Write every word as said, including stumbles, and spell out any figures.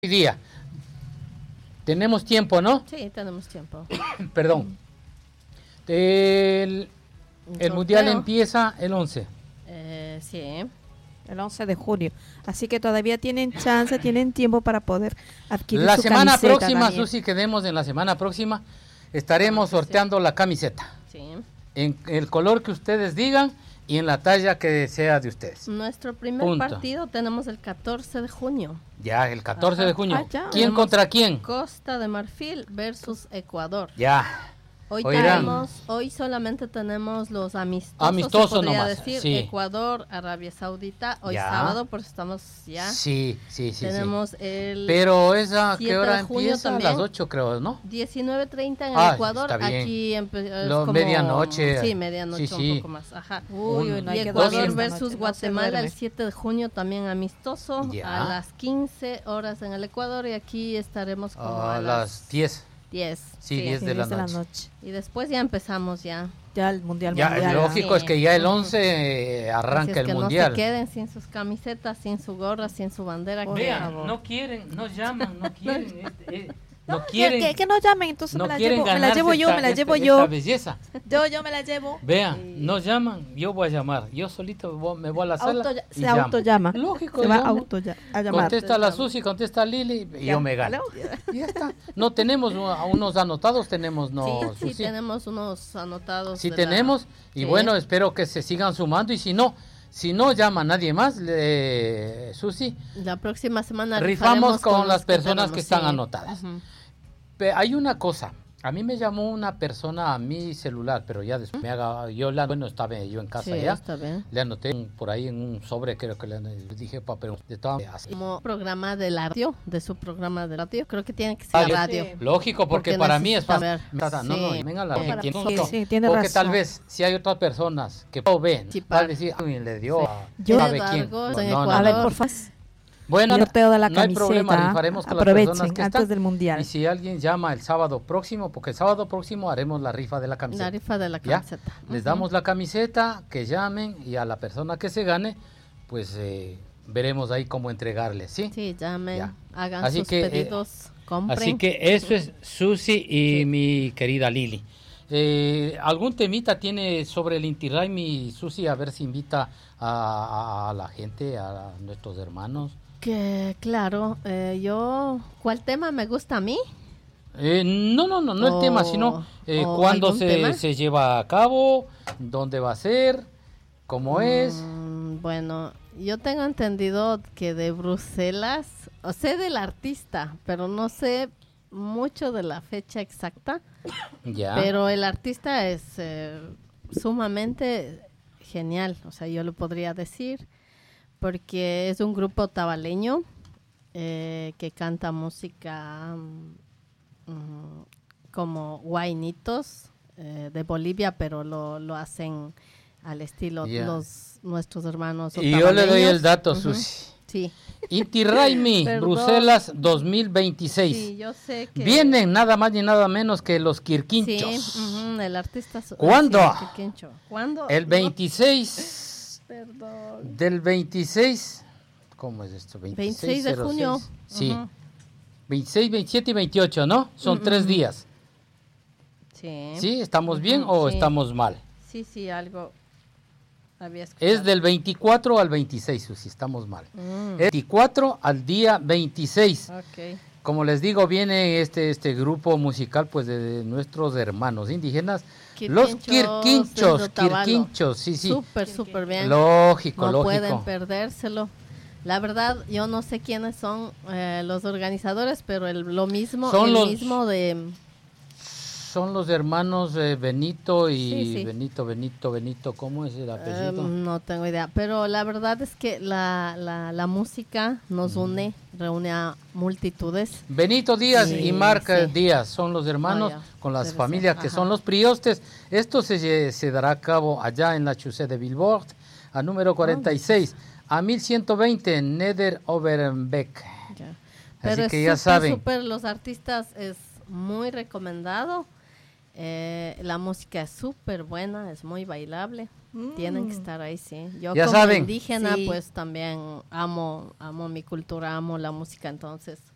Hoy día. Tenemos tiempo, ¿no? Sí, tenemos tiempo. Perdón. El, el mundial empieza el once. Eh, sí. El once de junio. Así que todavía tienen chance, tienen tiempo para poder adquirir La su semana camiseta, próxima, Daniel. Susi, que demos en la semana próxima, estaremos sorteando la camiseta. Sí. En el color que ustedes digan y en la talla que sea de ustedes. Nuestro primer Punto. partido tenemos el catorce de junio. Ya, el catorce de junio. Ah, ya. ¿Quién Tenemos contra quién? Costa de Marfil versus Ecuador. Ya. Hoy Oirán. tenemos, hoy solamente tenemos los amistosos, Amistosos se podría nomás, decir, sí. Ecuador, Arabia Saudita, hoy Ya. sábado, porque estamos ya. Sí, sí, sí. tenemos sí. el Pero esa, ¿qué siete hora de junio empieza? A también. las ocho, creo, ¿no? diecinueve treinta en el Ah, Ecuador, está bien. aquí empe- es Lo- como medianoche. Sí, medianoche Sí, un sí. poco más, ajá. Uy, uy, no Y hay que Ecuador dormir esta versus noche, no se Guatemala duerme. el siete de junio también amistoso Ya. a las quince horas en el Ecuador y aquí estaremos como A a, las diez. diez. Sí, diez Sí, de la diez noche. noche. Y después ya empezamos ya. Ya el mundial Ya, mundial. lógico, Sí. es que ya el Ujú. once eh, Así arranca es el que mundial. no se queden sin sus camisetas, sin su gorra, sin su bandera. Por que- favor. no quieren, no llaman, no quieren, este, eh, no Que, quieren, que, que no llamen, entonces no me la quieren llevo, me la ganarse llevo yo, esta- me la esta- llevo esta yo. belleza. Yo, yo me la llevo. Vean, no llaman, yo voy a llamar, yo solito vo- me voy a la sala Auto, y se llamo. autollama. Lógico, Se va a, llamo. auto, ya- a llamar. Contesta la Susi, contesta Lili y Ya. yo me gano. Y ya está. No tenemos u- a unos anotados, tenemos no, Sí, sí, Susi. tenemos unos anotados. Sí de la- tenemos y Sí. bueno, espero que se sigan sumando y si no, si no llama nadie más, le- Susi, La próxima semana rifamos rifaremos con, los las personas tenemos, que están sí. anotadas. Ujú. Pe- Hay una cosa, a mí me llamó una persona a mi celular, pero ya después me haga, yo la, bueno, estaba yo en casa Sí, ya, está bien. le anoté un- por ahí en un sobre, creo que le, le dije para preguntar, de todas maneras. Como programa de la radio, de su programa de radio, creo que tiene que ser Ah, yo- radio. Sí. Lógico, porque, Porque para mí es necesita fácil. ver. No, no, Sí. venga la Sí, gente. sí, nosotros- sí, tiene porque razón. tal vez si hay otras personas que no ven, Sí, van a para- decir, "Ay, le dio Sí. a Yo- sabe Sin quién". embargo, No, en no, no, A Ecuador- ver, no. por favor. Bueno, Sorteo de la no hay camiseta. problema, rifaremos con las Aprovechen personas que antes están. del mundial. Y si alguien llama el sábado próximo, porque el sábado próximo haremos la rifa de la camiseta. La rifa de la ¿Ya? camiseta. Les Ujú. damos la camiseta, que llamen y a la persona que se gane, pues eh, veremos ahí cómo entregarle, ¿sí? Sí, llamen, Ya. hagan Así sus que, eh, pedidos, compren. Así que eso es Susi y Sí. mi querida Lili. Eh, ¿Algún temita tiene sobre el Inti Raymi, Susi? A ver si invita a, a- a la gente, a nuestros hermanos. Que claro, eh, yo, ¿cuál tema me gusta a mí? Eh, no, no, no, no el O- tema, sino eh, o cuándo algún se, tema. se lleva a cabo, dónde va a ser, cómo es. Mm, bueno, yo tengo entendido que de Bruselas, o sé del artista, pero no sé mucho de la fecha exacta, Ya. pero el artista es eh, sumamente genial, o sea, yo lo podría decir, porque es un grupo tabaleño eh, que canta música mm, mm, como guainitos eh, de Bolivia, pero lo, lo hacen al estilo Ya. los nuestros hermanos Y yo le doy otavaleños. el dato, Ujú, Susi. Sí, Inti Raymi, Perdón. Bruselas dos mil veintiséis. sí, yo sé que... Vienen nada más ni nada menos que los Sí, Quirquinchos. ujú, el artista... su- ¿Cuándo? sí, Quirquincho. ¿Cuándo? El No, veintiséis perdón. del veintiséis. ¿Cómo es esto? veintiséis de junio. Sí. Ujú. veintiséis, veintisiete y veintiocho, ¿no? Son Ujú, tres ujú. días. Sí. ¿Sí? ¿Estamos bien Ujú, o sí. estamos mal? Sí, sí, algo había escuchado. Es del veinticuatro al veintiséis, Susi, estamos mal. Mm, Es veinticuatro al día veintiséis. ok. Como les digo, viene este este grupo musical pues de, de nuestros hermanos indígenas, los Quirquinchos Quirquinchos, desde Otavalo. Quirquinchos, sí, sí. Súper, súper bien. Lógico, No pueden lógico. perdérselo. La verdad, yo no sé quiénes son eh, los organizadores, pero el, lo mismo, Son el los- mismo de... Son los hermanos eh, Benito y Sí, sí. Benito, Benito, Benito, ¿cómo es el eh, apellido? no tengo idea, pero la verdad es que la, la, la música nos une, reúne a multitudes. Benito Díaz Sí, y Marca sí. Díaz son los hermanos Ah, ya. con las Debe familias ser, que ajá. son los priostes. Esto se, lle- se dará a cabo allá en la Chaussée de Billboard, a número cuarenta y seis, a mil ciento veinte en Neder Overbeck. Ya. Así Pero que es ya súper, saben. súper, los artistas es muy recomendado. Eh, la música es súper buena, es muy bailable. Mm. Tienen que estar ahí, sí. Yo Ya como saben. indígena, Sí. pues también amo, amo mi cultura, amo la música, entonces